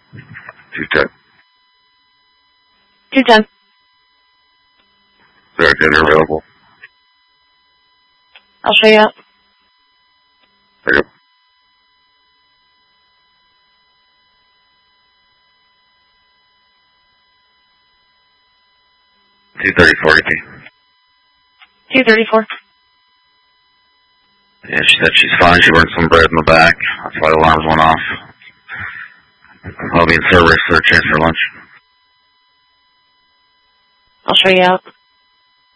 210. 210. Is there a dinner available? I'll show you out. There you go. $234. 234. Yeah, she said she's fine. She burned some bread in the back. That's why the alarms went off. I'll be in service for a chance for lunch. I'll show you out.